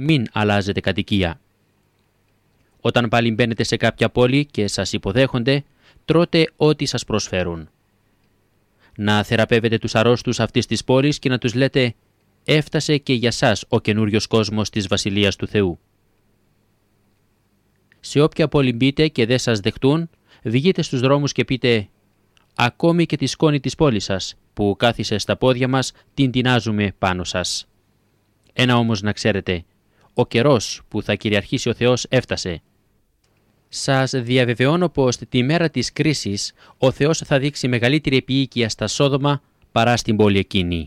μην αλλάζετε κατοικία. Όταν πάλι μπαίνετε σε κάποια πόλη και σας υποδέχονται, τρώτε ό,τι σας προσφέρουν. Να θεραπεύετε τους αρρώστους αυτής της πόλης και να τους λέτε «Έφτασε και για σας ο καινούριος κόσμος της Βασιλείας του Θεού». Σε όποια πόλη μπείτε και δεν σας δεχτούν, βγείτε στους δρόμους και πείτε «Ακόμη και τη σκόνη της πόλης σας, που κάθισε στα πόδια μας, την τεινάζουμε πάνω σας». Ένα όμως να ξέρετε, ο καιρός που θα κυριαρχήσει ο Θεός έφτασε. Σας διαβεβαιώνω πως τη μέρα της κρίσης ο Θεός θα δείξει μεγαλύτερη επίοικια στα Σόδομα παρά στην πόλη εκείνη.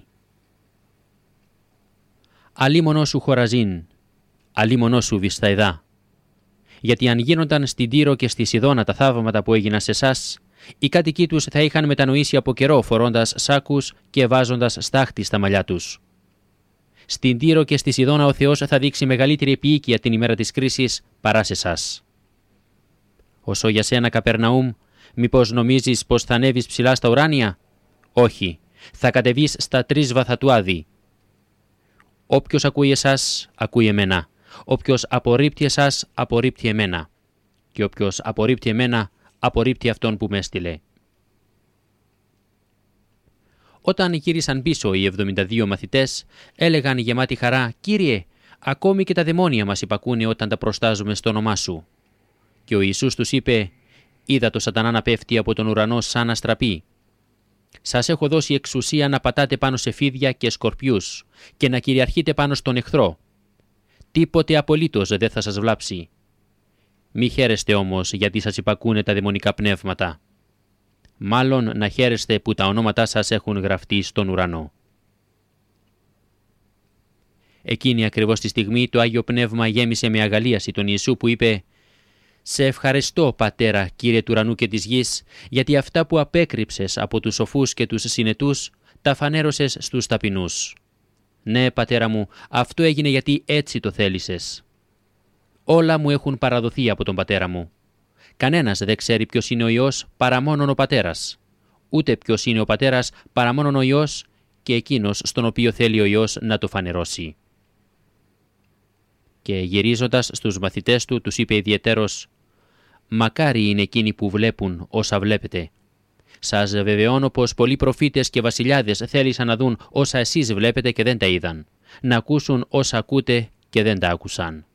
Αλίμονο σου Χοραζίν, αλίμονο σου Βυσσαϊδά. Γιατί αν γίνονταν στην Τύρο και στη Σιδώνα τα θαύματα που έγιναν σε εσάς, οι κάτοικοι τους θα είχαν μετανοήσει από καιρό φορώντας σάκους και βάζοντας στάχτη στα μαλλιά τους. Στην Τύρο και στη Σιδώνα ο Θεός θα δείξει μεγαλύτερη επίοικια την ημέρα της κρίσης παρά σε εσάς. Όσο για σένα, Καπερναούμ, μήπως νομίζεις πως θα ανέβεις ψηλά στα ουράνια? Όχι, θα κατεβείς στα 3 βάθα του Άδη. Όποιος ακούει εσάς, ακούει εμένα. Όποιος απορρίπτει εσάς, απορρίπτει εμένα. Και όποιος απορρίπτει εμένα, απορρίπτει αυτόν που με έστειλε. Όταν γύρισαν πίσω οι 72 μαθητές, έλεγαν γεμάτη χαρά «Κύριε, ακόμη και τα δαιμόνια μας υπακούνε όταν τα προστάζουμε στο όνομά σου». Και ο Ιησούς τους είπε «Είδα το σατανά να πέφτει από τον ουρανό σαν αστραπή. Σας έχω δώσει εξουσία να πατάτε πάνω σε φίδια και σκορπιούς και να κυριαρχείτε πάνω στον εχθρό. Τίποτε απολύτως δεν θα σας βλάψει. Μη χαίρεστε όμως γιατί σας υπακούνε τα δαιμονικά πνεύματα. Μάλλον να χαίρεστε που τα ονόματά σας έχουν γραφτεί στον ουρανό». Εκείνη ακριβώς τη στιγμή το Άγιο Πνεύμα γέμισε με αγαλίαση τον Ιησού που είπε «Σε ευχαριστώ, Πατέρα, Κύριε του ουρανού και της γης, γιατί αυτά που απέκρυψες από τους σοφούς και τους συνετούς, τα φανέρωσες στους ταπεινούς. Ναι, Πατέρα μου, αυτό έγινε γιατί έτσι το θέλησες. Όλα μου έχουν παραδοθεί από τον Πατέρα μου. Κανένας δεν ξέρει ποιος είναι ο Υιός παρά μόνον ο Πατέρας. Ούτε ποιος είναι ο Πατέρας παρά μόνον ο Υιός και εκείνος στον οποίο θέλει ο Υιός να το φανερώσει». Και γυρίζοντας στους μαθητές του, τους είπε ιδιαιτέρως «Μακάρι είναι εκείνοι που βλέπουν όσα βλέπετε. Σας βεβαιώνω πως πολλοί προφήτες και βασιλιάδες θέλησαν να δουν όσα εσείς βλέπετε και δεν τα είδαν, να ακούσουν όσα ακούτε και δεν τα άκουσαν».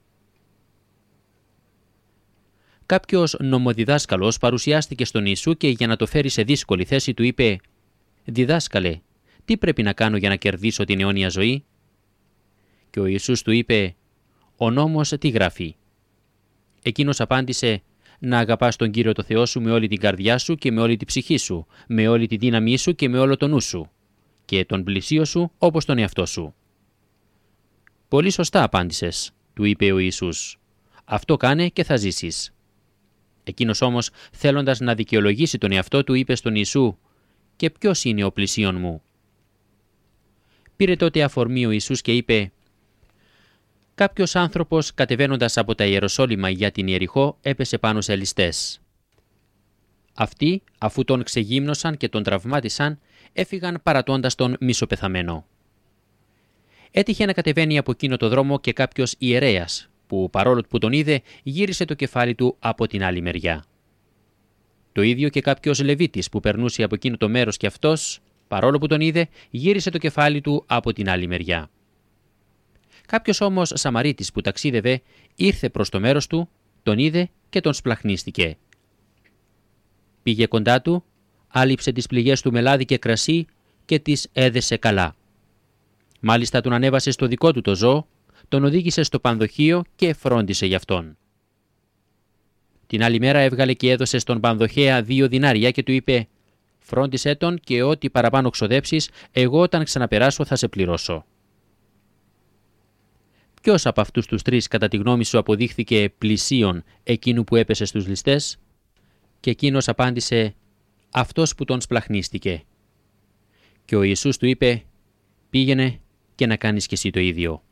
Κάποιος νομοδιδάσκαλος παρουσιάστηκε στον Ιησού και για να το φέρει σε δύσκολη θέση του είπε «Διδάσκαλε, τι πρέπει να κάνω για να κερδίσω την αιώνια ζωή?» Και ο Ιησούς του είπε «Ο νόμος τι γράφει?» Εκείνος απάντησε «Να αγαπάς τον Κύριο το Θεό σου με όλη την καρδιά σου και με όλη την ψυχή σου, με όλη τη δύναμή σου και με όλο το νου σου, και τον πλησίο σου όπως τον εαυτό σου». «Πολύ σωστά απάντησες», του είπε ο Ιησούς. «Αυτό κάνε και θα ζήσεις». Εκείνος όμως, θέλοντας να δικαιολογήσει τον εαυτό του, είπε στον Ιησού «Και ποιος είναι ο πλησίον μου?» Πήρε τότε αφορμή ο Ιησούς και είπε «Κάποιος άνθρωπος κατεβαίνοντας από τα Ιεροσόλυμα για την Ιεριχώ έπεσε πάνω σε ληστές. Αυτοί, αφού τον ξεγύμνωσαν και τον τραυμάτισαν, έφυγαν παρατώντας τον μισοπεθαμένο. Έτυχε να κατεβαίνει από εκείνο το δρόμο και κάποιος ιερέας, που παρόλο που τον είδε, γύρισε το κεφάλι του από την άλλη μεριά. Το ίδιο και κάποιος Λεβίτης που περνούσε από εκείνο το μέρος και αυτός, παρόλο που τον είδε, γύρισε το κεφάλι του από την άλλη μεριά. Κάποιος όμως Σαμαρίτης που ταξίδευε ήρθε προς το μέρος του, τον είδε και τον σπλαχνίστηκε. Πήγε κοντά του, άλυψε τις πληγές του με λάδι και κρασί και τις έδεσε καλά. Μάλιστα τον ανέβασε στο δικό του το ζώο, τον οδήγησε στο πανδοχείο και φρόντισε γι' αυτόν. Την άλλη μέρα έβγαλε και έδωσε στον πανδοχέα 2 δινάρια και του είπε «Φρόντισέ τον και ό,τι παραπάνω ξοδέψεις, εγώ όταν ξαναπεράσω θα σε πληρώσω». Ποιος από αυτούς τους 3 κατά τη γνώμη σου αποδείχθηκε πλησίον εκείνου που έπεσε στους ληστές? Και εκείνος απάντησε «Αυτός που τον σπλαχνίστηκε». Και ο Ιησούς του είπε «Πήγαινε και να κάνεις και εσύ το ίδιο».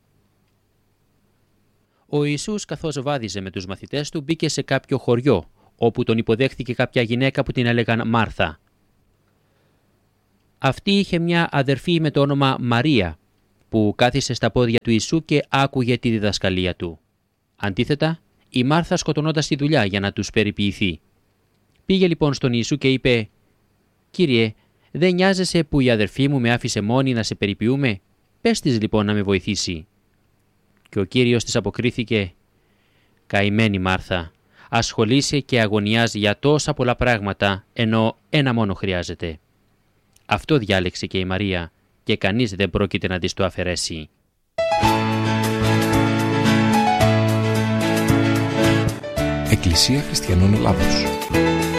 Ο Ιησούς, καθώς βάδιζε με τους μαθητές του, μπήκε σε κάποιο χωριό, όπου τον υποδέχθηκε κάποια γυναίκα που την έλεγαν Μάρθα. Αυτή είχε μια αδερφή με το όνομα Μαρία, που κάθισε στα πόδια του Ιησού και άκουγε τη διδασκαλία του. Αντίθετα, η Μάρθα σκοτωνόταν στη δουλειά για να τους περιποιηθεί. Πήγε λοιπόν στον Ιησού και είπε «Κύριε, δεν νοιάζεσαι που η αδερφή μου με άφησε μόνη να σε περιποιούμε? Πες της λοιπόν να με βοηθήσει». Και ο Κύριος της αποκρίθηκε «Καημένη Μάρθα, ασχολείσαι και αγωνιάζει για τόσα πολλά πράγματα, ενώ ένα μόνο χρειάζεται. Αυτό διάλεξε και η Μαρία και κανείς δεν πρόκειται να της το αφαιρέσει». Εκκλησία Χριστιανών Ελλάδος.